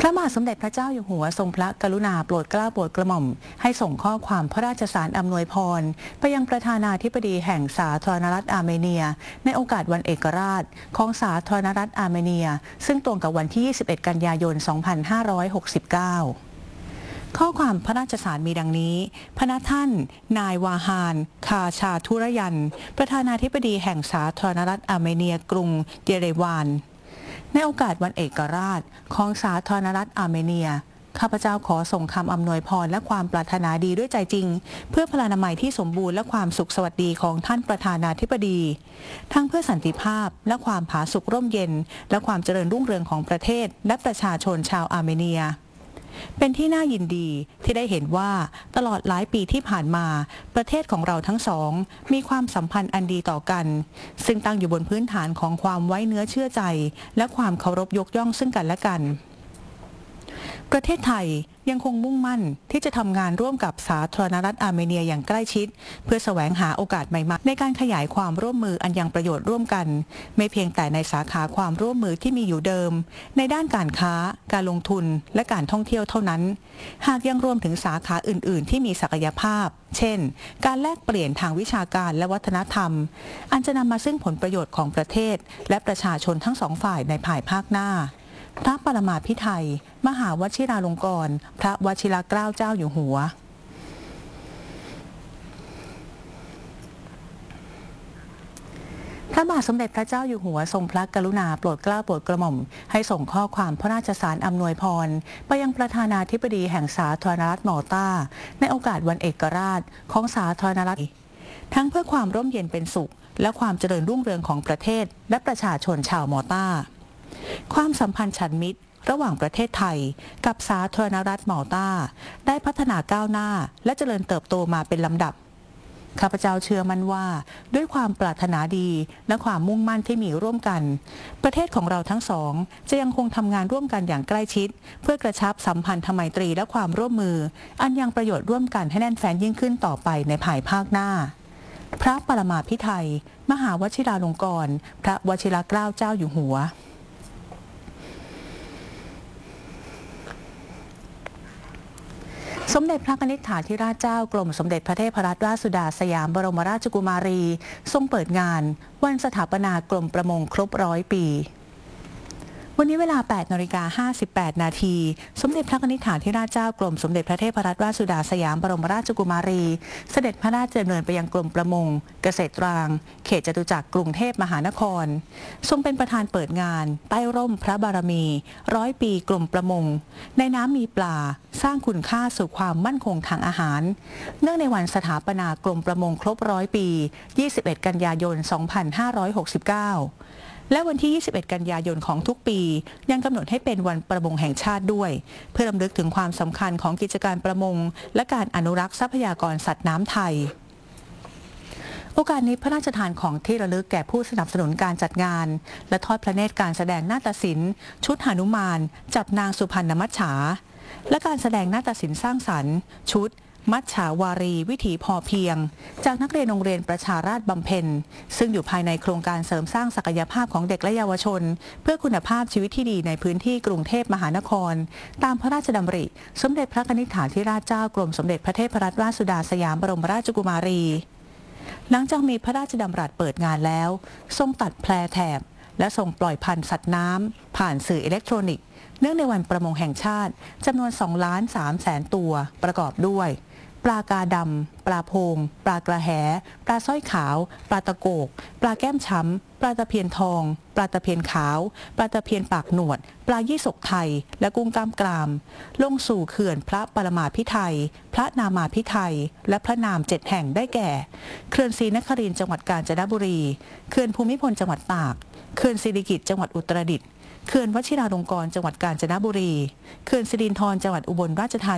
ระบาทสมเด็จพระเจ้าอยู่หัวทรงพระกรุณาโปรดเกล้าโปรดกระหม่อมให้ส่งข้อความพระราชสารอำนวยพรไปยังประธานาธิบดีแห่งสาธารณรัฐอาร์เมเนียในโอกาสวันเอกราชของสาธารณรัฐอาร์เมเนียซึ่งตรงกับวันที่ 21 กันยายน 2569 ข้อความพระราชสารมีดังนี้พระท่านนายวาฮานคาชาทุรยันประธานาธิบดีแห่งสาธารณรัฐอาร์เมเนียกรุงเยเรวานในโอกาสวันเอกราชของสาธารณรัฐอาร์เมเนียข้าพเจ้าขอส่งคำอำนวยพรและความปรารถนาดีด้วยใจจริงเพื่อพลานามัยที่สมบูรณ์และความสุขสวัสดีของท่านประธานาธิบดีทั้งเพื่อสันติภาพและความผาสุกร่มเย็นและความเจริญรุ่งเรืองของประเทศและประชาชนชาวอาร์เมเนียเป็นที่น่ายินดีที่ได้เห็นว่าตลอดหลายปีที่ผ่านมาประเทศของเราทั้งสองมีความสัมพันธ์อันดีต่อกันซึ่งตั้งอยู่บนพื้นฐานของความไว้เนื้อเชื่อใจและความเคารพยกย่องซึ่งกันและกันประเทศไทยยังคงมุ่งมั่นที่จะทำงานร่วมกับสาธารณรัฐอาร์เมเนียอย่างใกล้ชิดเพื่อแสวงหาโอกาสใหม่ๆในการขยายความร่วมมืออันยังประโยชน์ร่วมกันไม่เพียงแต่ในสาขาความร่วมมือที่มีอยู่เดิมในด้านการค้าการลงทุนและการท่องเที่ยวเท่านั้นหากยังรวมถึงสาขาอื่นๆที่มีศักยภาพเช่นการแลกเปลี่ยนทางวิชาการและวัฒนธรรมอันจะนำมาซึ่งผลประโยชน์ของประเทศและประชาชนทั้งสองฝ่ายในภายภาคหน้าพระปรมาภิไธยมหาวชิราลงกรณ์พระวชิรเกล้าเจ้าอยู่หัวพระบาทสมเด็จพระเจ้าอยู่หัวทรงพระกรุณาโปรดเกล้าโปรดกระหม่อมให้ส่งข้อความพระราชสารอำนวยพรไปยังประธานาธิบดีแห่งสาธารณรัฐมอลตาในโอกาสวันเอกราชของสาธารณรัฐทั้งเพื่อความร่มเย็นเป็นสุขและความเจริญรุ่งเรืองของประเทศและประชาชนชาวมอลตาความสัมพันธ์ฉันมิตรระหว่างประเทศไทยกับสาธารณรัฐมอลตาได้พัฒนาก้าวหน้าและเจริญเติบโตมาเป็นลำดับข้าพเจ้าเชื่อมั่นว่าด้วยความปรารถนาดีและความมุ่งมั่นที่มีร่วมกันประเทศของเราทั้งสองจะยังคงทำงานร่วมกันอย่างใกล้ชิดเพื่อกระชับสัมพันธไมตรีและความร่วมมืออันยังประโยชน์ร่วมกันให้แน่นแฟ้นยิ่งขึ้นต่อไปในภายภาคหน้าพระปรมาภิไธยมหาวชิราลงกรณ์พระวชิรเกล้าเจ้าอยู่หัวสมเด็จพระนิธิถาธิราชเจ้ากรมสมเด็จพระเทพรัตนราชสุดาสยามบรมราชกุมารีทรงเปิดงานวันสถาปนากรมประมงครบ100 ปีวันนี้เวลา 8:58 นาทีสมเด็จพระนิธิถาธิราชเจ้ากรมสมเด็จพระเทพรัตนราชสุดาสยามบรมราชกุมารีเสด็จพระราชดำเนินไปยังกรมประมงเกษตรตรังเขตจตุจักรกรุงเทพมหานครทรงเป็นประธานเปิดงานใต้ร่มพระบารมี100 ปีกรมประมงในน้ำมีปลาสร้างคุณค่าสู่ความมั่นคงทางอาหารเนื่องในวันสถาปนากรมประมงครบ100 ปี 21 กันยายน 2569และวันที่ 21 กันยายนของทุกปียังกำหนดให้เป็นวันประมงแห่งชาติด้วยเพื่อรำลึกถึงความสำคัญของกิจการประมงและการอนุรักษ์ทรัพยากรสัตว์น้ำไทยโอกาสนี้พระราชทานของที่ระลึกแก่ผู้สนับสนุนการจัดงานและทอดพระเนตรการแสดงนาฏศิลป์ชุดหนุมานจับนางสุพรรณมัจฉาและการแสดงนาฏศิลป์สร้างสรรค์ชุดมัจฉาวารีวิถีพอเพียงจากนักเรียนโรงเรียนประชาราษฎร์บำเพ็ญซึ่งอยู่ภายในโครงการเสริมสร้างศักยภาพของเด็กและเยาวชนเพื่อคุณภาพชีวิตที่ดีในพื้นที่กรุงเทพมหานครตามพระราชดำริสมเด็จพระนิธิถาธิราชเจ้ากรมสมเด็จพระเทพรัตนราชสุดาสยามบรมราชกุมารีหลังจากมีพระราชดำรัสเปิดงานแล้วทรงตัดแพรแถบและส่งปล่อยพันธุ์สัตว์น้ำผ่านสื่ออิเล็กทรอนิกส์เนื่องในวันประมงแห่งชาติจำนวน 2,300,000 ตัวประกอบด้วยปลากาดำปลาโพงปลากระแหปลาสร้อยขาวปลาตะโกกปลาแก้มช้ำปลาตะเพียนทองปลาตะเพียนขาวปลาตะเพียนปากหนวดปลายี่สกไทยและกุ้งกล้ามกรามลงสู่เขื่อนพระปรมาภิไธยพระนามาภิไธยและพระนาม7 แห่งได้แก่เขื่อนศรีนครินทร์จังหวัดกาญจนบุรีเขื่อนภูมิพลจังหวัดตากเขื่อนสิริกิติ์จังหวัดอุตรดิตถ์เขื่อนวชิราลงกรณ์จังหวัดกาญจนบุรีเขื่อนสิรินธรจังหวัดอุบลราชธานี